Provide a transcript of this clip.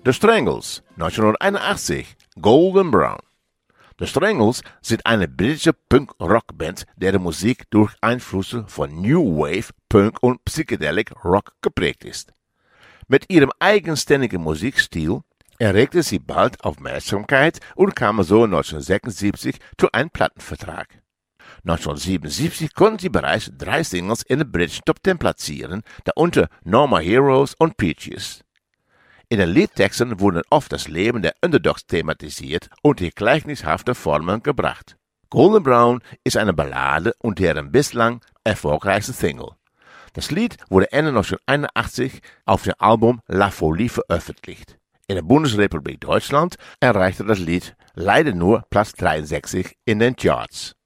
The Strangles, 1981, Golden Brown. The Strangles sind eine britische Punk-Rock-Band, deren Musik durch Einflüsse von New Wave, Punk und Psychedelic Rock geprägt ist. Mit ihrem eigenständigen Musikstil erregte sie bald Aufmerksamkeit und kam so 1976 zu einem Plattenvertrag. 1977 konnten sie bereits 3 Singles in den britischen Top 10 platzieren, darunter No More Heroes und Peaches. In den Liedtexten wurden oft das Leben der Underdogs thematisiert und in gleichnishafte Formen gebracht. Golden Brown ist eine Ballade und deren bislang erfolgreichste Single. Das Lied wurde Ende 1981 auf dem Album La Folie veröffentlicht. In der Bundesrepublik Deutschland erreichte das Lied leider nur Platz 63 in den Charts.